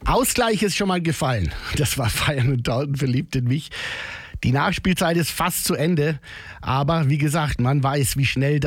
Ausgleich ist schon mal gefallen. Das war Feiern und Tauten verliebt in mich. Die Nachspielzeit ist fast zu Ende. Aber wie gesagt, man weiß, wie schnell